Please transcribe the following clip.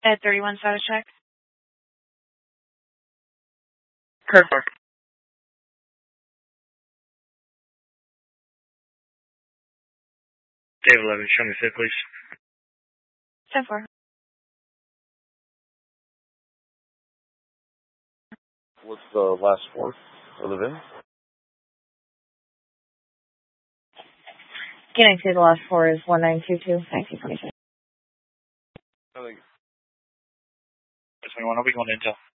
At 31 status check. Perfect. Dave 11, show me fit, please. 10-4. What's the last four of the VIN? Can I say the last four is 1922? 1926. Just 21, I'll be going intel.